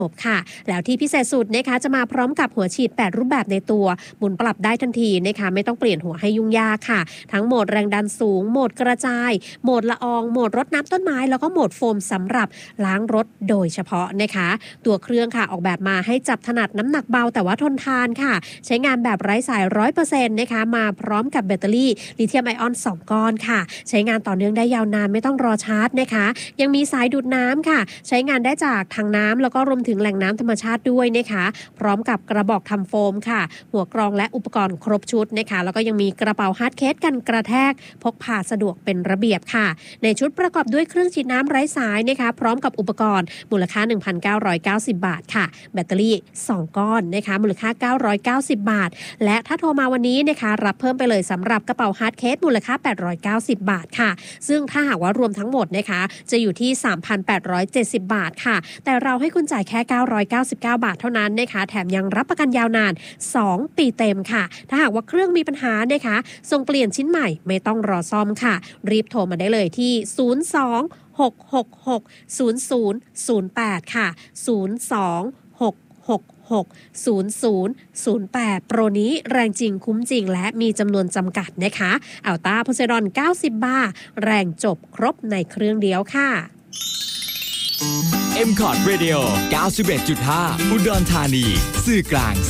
ค่ะแล้วที่พิเศษสุดนะคะจะมาพร้อมกับหัวฉีด8รูปแบบในตัวหมุนปรับได้ทันทีนะคะไม่ต้องเปลี่ยนหัวให้ยุ่งยากค่ะทั้งโหมดแรงดันสูงโหมดกระจายโหมดละอองโหมดรดน้ำต้นไม้แล้วก็โหมดโฟมสำหรับล้างรถโดยเฉพาะนะคะตัวเครื่องค่ะออกแบบมาให้จับถนัดน้ำหนักเบาแต่ว่าทนทานค่ะใช้งานแบบไร้สาย 100% นะคะมาพร้อมกับแบตเตอรี่ลิเธียมไอออน2ก้อนค่ะใช้งานต่อเนื่องได้ยาวนานไม่ต้องรอชาร์จนะคะยังมีสายดูดน้ำค่ะใช้งานได้จากถังน้ำแล้วก็รวมถึงแหล่งน้ำธรรมชาติด้วยนะคะพร้อมกับกระบอกทำโฟมค่ะหัวกรองและอุปกรณ์ครบชุดนะคะแล้วก็ยังมีกระเป๋าฮาร์ดเคสกันกระแทกพกพาสะดวกเป็นระเบียบค่ะในชุดประกอบด้วยเครื่องฉีดน้ำไร้สายนะคะพร้อมกับอุปกรณ์มูลค่า 1,990 บาทค่ะแบตเตอรี่2ก้อนนะคะมูลค่า990 บาทและถ้าโทรมาวันนี้นะคะรับเพิ่มไปเลยสำหรับกระเป๋าฮาร์ดเคสมูลค่า890 บาทค่ะซึ่งถ้าหากว่ารวมทั้งหมดนะคะจะอยู่ที่ 3,870 บาทค่ะแต่เราให้คุณจ่ายแค่999 บาทเท่านั้นนะคะแถมยังรับประกันยาวนาน2 ปีเต็มค่ะถ้าหากว่าเครื่องมีปัญหานะคะส่งเปลี่ยนชิ้นใหม่ไม่ต้องรอซ่อมค่ะรีบโทรมาได้เลยที่02-666-0008 ค่ะ02-666-0008 โปรนี้แรงจริงคุ้มจริงและมีจำนวนจำกัดนะคะอัลต้าโพไซดอน90 บาร์แรงจบครบในเครื่องเดียวค่ะ M-Cot Radio 91.5 อุดรธานีสื่อกลาง